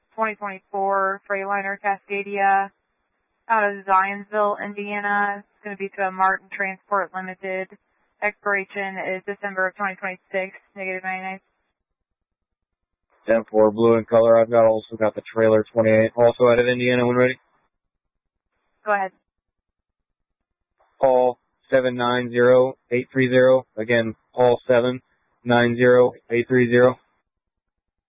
2024 Freightliner Cascadia out of Zionsville, Indiana. It's going to be to a Martin Transport Limited. Expiration is December of 2026, negative 99. 10-4, blue in color. I've also got the trailer 28, also out of Indiana when ready. Go ahead. Paul 790830. Again, Paul 790830.